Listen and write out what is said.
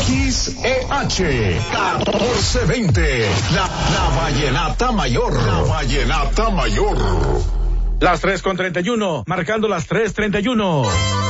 XEH 1420. La Vallenata Mayor. La Vallenata Mayor. Las 3:31, marcando las 3:31.